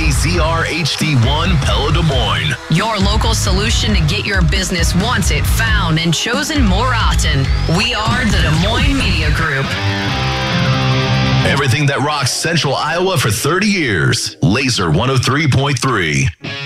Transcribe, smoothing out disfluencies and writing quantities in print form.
KZR HD1 Pella Des Moines. Your local solution to get your business wanted, found, and chosen more often. We are the Des Moines Media Group. Everything that rocks Central Iowa for 30 years. Laser 103.3.